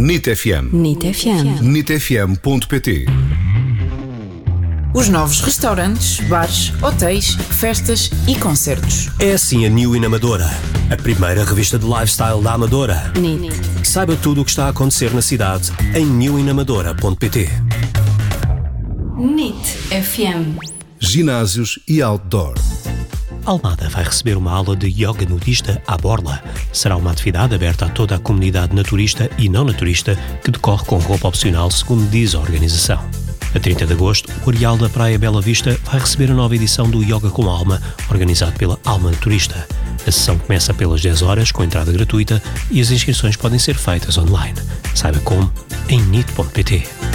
NIT FM. NIT FM. NITfm.pt. Os novos restaurantes, bares, hotéis, festas e concertos. É assim a New In Amadora, a primeira revista de lifestyle da Amadora. NIT. Saiba tudo o que está a acontecer na cidade em newinamadora.pt. NIT FM. Ginásios e outdoor. Almada vai receber uma aula de yoga nudista à borla. Será uma atividade aberta a toda a comunidade naturista e não naturista que decorre com roupa opcional, segundo diz a organização. A 30 de agosto, o Areal da Praia Bela Vista vai receber a nova edição do Yoga com Alma, organizado pela Alma Naturista. A sessão começa pelas 10 horas, com entrada gratuita, e as inscrições podem ser feitas online. Saiba como em nit.pt.